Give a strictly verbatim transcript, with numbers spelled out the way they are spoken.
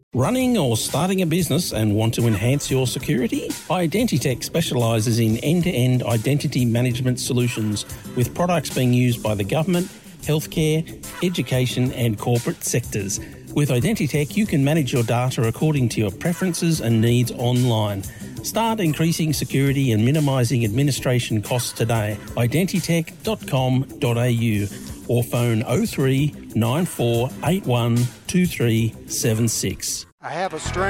Running or starting a business and want to enhance your security? Identitech specialises in end-to-end identity management solutions with products being used by the government, healthcare, education and corporate sectors. With Identitech, you can manage your data according to your preferences and needs online. Start increasing security and minimising administration costs today. identitech dot com dot a u or phone oh three nine four eight one two three seven six. I have a strain.